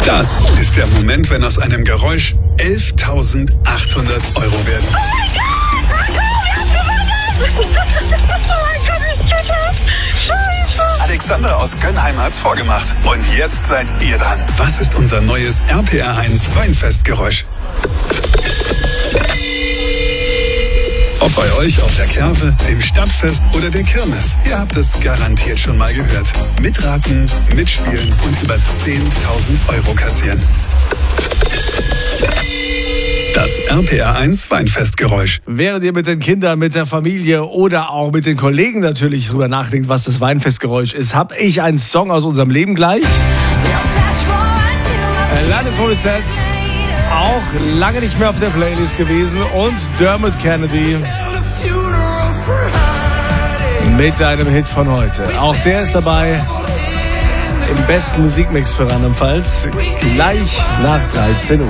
Das ist der Moment, wenn aus einem Geräusch 11.800 Euro werden. Oh mein Gott! Scheiße! Alexander aus Gönnheim hat's vorgemacht. Und jetzt seid ihr dran. Was ist unser neues RPR1 Weinfestgeräusch? Ob bei euch auf der Kerwe, dem Stadtfest oder der Kirmes, ihr habt es garantiert schon mal gehört. Mitraten, mitspielen und über 10.000 Euro kassieren. Das RPR1 Weinfestgeräusch. Während ihr mit den Kindern, mit der Familie oder auch mit den Kollegen natürlich drüber nachdenkt, was das Weinfestgeräusch ist, habe ich einen Song aus unserem Leben gleich. Alanis Morissette, auch lange nicht mehr auf der Playlist gewesen, und Dermot Kennedy mit einem Hit von heute. Auch der ist dabei im besten Musikmix für Rheinland-Pfalz, gleich nach 13 Uhr.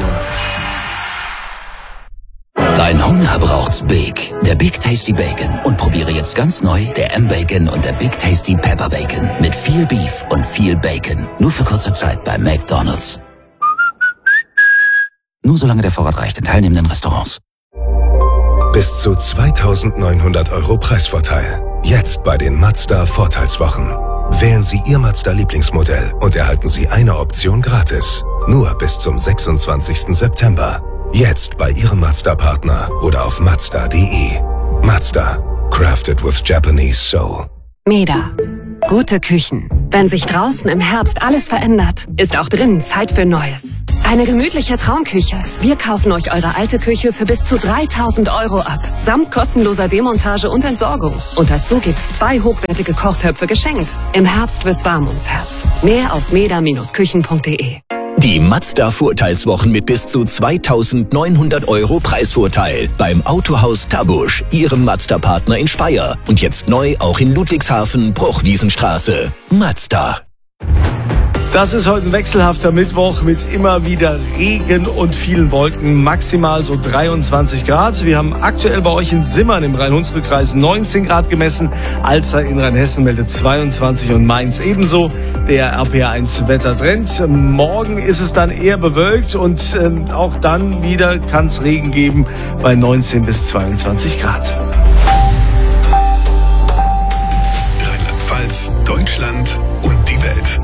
Dein Hunger braucht's Big. Der Big Tasty Bacon. Und probiere jetzt ganz neu der M-Bacon und der Big Tasty Pepper Bacon. Mit viel Beef und viel Bacon. Nur für kurze Zeit bei McDonald's. Nur solange der Vorrat reicht in teilnehmenden Restaurants. Bis zu 2.900 Euro Preisvorteil. Jetzt bei den Mazda Vorteilswochen. Wählen Sie Ihr Mazda Lieblingsmodell und erhalten Sie eine Option gratis. Nur bis zum 26. September. Jetzt bei Ihrem Mazda-Partner oder auf Mazda.de. Mazda. Crafted with Japanese soul. Meda. Gute Küchen. Wenn sich draußen im Herbst alles verändert, ist auch drinnen Zeit für Neues. Eine gemütliche Traumküche. Wir kaufen euch eure alte Küche für bis zu 3.000 Euro ab. Samt kostenloser Demontage und Entsorgung. Und dazu gibt's 2 hochwertige Kochtöpfe geschenkt. Im Herbst wird's warm ums Herz. Mehr auf meda-küchen.de. Die Mazda-Vorteilswochen mit bis zu 2.900 Euro Preisvorteil beim Autohaus Tabusch, Ihrem Mazda-Partner in Speyer. Und jetzt neu auch in Ludwigshafen, Bruchwiesenstraße. Mazda. Das ist heute ein wechselhafter Mittwoch mit immer wieder Regen und vielen Wolken, maximal so 23 Grad. Wir haben aktuell bei euch in Simmern im Rhein-Hunsrück-Kreis 19 Grad gemessen. Alzer in Rheinhessen meldet 22 und Mainz ebenso. Der RPR1 Wettertrend. Morgen ist es dann eher bewölkt und auch dann wieder kann es Regen geben bei 19 bis 22 Grad. Rheinland-Pfalz, Deutschland und die Welt.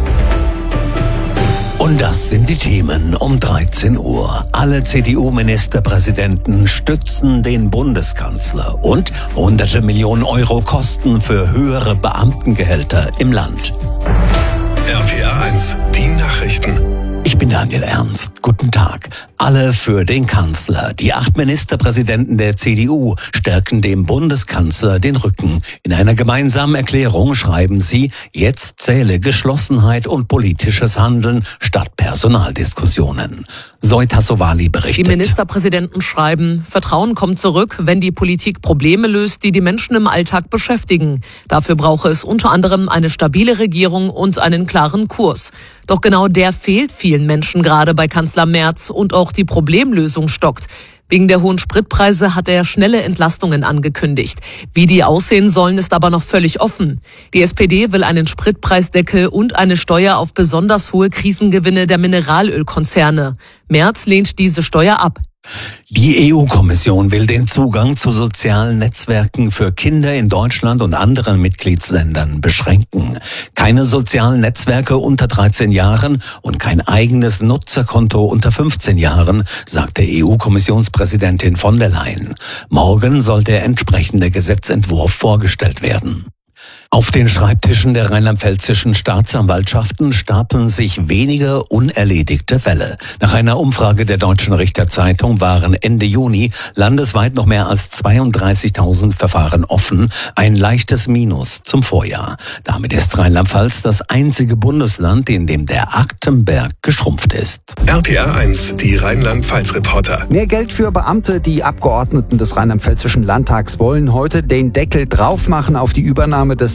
Und das sind die Themen um 13 Uhr. Alle CDU-Ministerpräsidenten stützen den Bundeskanzler und hunderte Millionen Euro Kosten für höhere Beamtengehälter im Land. RPR1, die Nachrichten. Ich bin Daniel Ernst. Guten Tag. Alle für den Kanzler. Die 8 Ministerpräsidenten der CDU stärken dem Bundeskanzler den Rücken. In einer gemeinsamen Erklärung schreiben sie, jetzt zähle Geschlossenheit und politisches Handeln statt Personaldiskussionen. Zoe Tassovali berichtet. Die Ministerpräsidenten schreiben, Vertrauen kommt zurück, wenn die Politik Probleme löst, die die Menschen im Alltag beschäftigen. Dafür brauche es unter anderem eine stabile Regierung und einen klaren Kurs. Doch genau der fehlt vielen Menschen gerade bei Kanzler Merz, und auch die Problemlösung stockt. Wegen der hohen Spritpreise hat er schnelle Entlastungen angekündigt. Wie die aussehen sollen, ist aber noch völlig offen. Die SPD will einen Spritpreisdeckel und eine Steuer auf besonders hohe Krisengewinne der Mineralölkonzerne. Merz lehnt diese Steuer ab. Die EU-Kommission will den Zugang zu sozialen Netzwerken für Kinder in Deutschland und anderen Mitgliedsländern beschränken. Keine sozialen Netzwerke unter 13 Jahren und kein eigenes Nutzerkonto unter 15 Jahren, sagte EU-Kommissionspräsidentin von der Leyen. Morgen soll der entsprechende Gesetzentwurf vorgestellt werden. Auf den Schreibtischen der rheinland-pfälzischen Staatsanwaltschaften stapeln sich wenige unerledigte Fälle. Nach einer Umfrage der Deutschen Richterzeitung waren Ende Juni landesweit noch mehr als 32.000 Verfahren offen, ein leichtes Minus zum Vorjahr. Damit ist Rheinland-Pfalz das einzige Bundesland, in dem der Aktenberg geschrumpft ist. RPR1, die Rheinland-Pfalz-Reporter. Mehr Geld für Beamte. Die Abgeordneten des Rheinland-Pfälzischen Landtags wollen heute den Deckel draufmachen auf die Übernahme des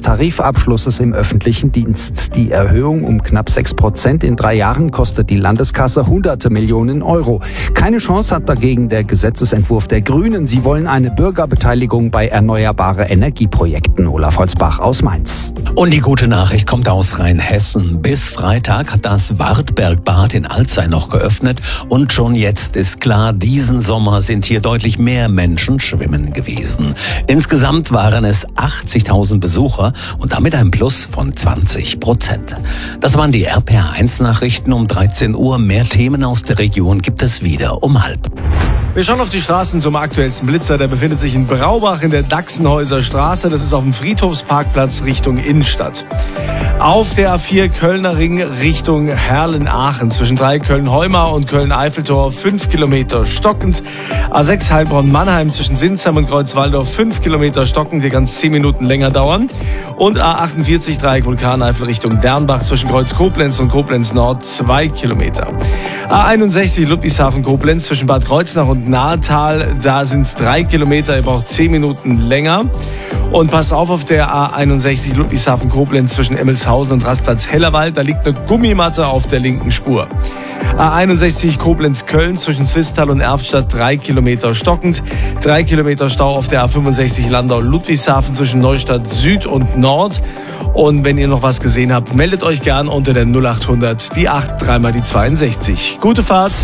Tarifabschlusses im öffentlichen Dienst. Die Erhöhung um knapp 6% in 3 Jahren kostet die Landeskasse hunderte Millionen Euro. Keine Chance hat dagegen der Gesetzesentwurf der Grünen. Sie wollen eine Bürgerbeteiligung bei erneuerbare Energieprojekten. Olaf Holzbach aus Mainz. Und die gute Nachricht kommt aus Rheinhessen. Bis Freitag hat das Wartbergbad in Alzey noch geöffnet. Und schon jetzt ist klar, diesen Sommer sind hier deutlich mehr Menschen schwimmen gewesen. Insgesamt waren es 80.000 Besucher und damit ein Plus von 20%. Das waren die RPR1-Nachrichten um 13 Uhr. Mehr Themen aus der Region gibt es wieder um 12:30. Wir schauen auf die Straßen zum aktuellsten Blitzer. Der befindet sich in Braubach in der Dachsenhäuser Straße. Das ist auf dem Friedhofsparkplatz Richtung Innenstadt. Auf der A4 Kölner Ring Richtung Herlen-Aachen zwischen Köln-Heumar und Köln-Eiffeltor 5 Kilometer stockend. A6 Heilbronn-Mannheim zwischen Sinsheim und Kreuzwaldorf 5 Kilometer stockend, die ganz 10 Minuten länger dauern. Und A48 Dreieck Vulkaneifel Richtung Dernbach zwischen Kreuz-Koblenz und Koblenz-Nord 2 Kilometer. A61 Ludwigshafen-Koblenz zwischen Bad Kreuznach und Nahetal, da sind es 3 Kilometer, ihr braucht 10 Minuten länger. Und passt auf der A61 Ludwigshafen-Koblenz zwischen Emmelshausen und Rastplatz Hellerwald, da liegt eine Gummimatte auf der linken Spur. A61 Koblenz-Köln zwischen Zwistal und Erftstadt 3 Kilometer stockend, 3 Kilometer Stau auf der A65 Landau-Ludwigshafen zwischen Neustadt Süd und Nord. Und wenn ihr noch was gesehen habt, meldet euch gern unter der 0800 die 8 3 mal die 62. Gute Fahrt!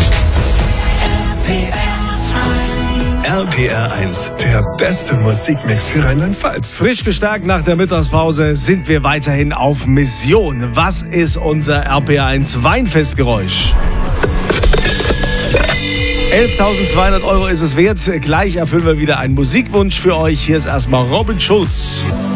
RPR1, der beste Musikmix für Rheinland-Pfalz. Frisch gestärkt nach der Mittagspause sind wir weiterhin auf Mission. Was ist unser RPR1 Weinfestgeräusch? 11.200 € ist es wert. Gleich erfüllen wir wieder einen Musikwunsch für euch. Hier ist erstmal Robin Schulz.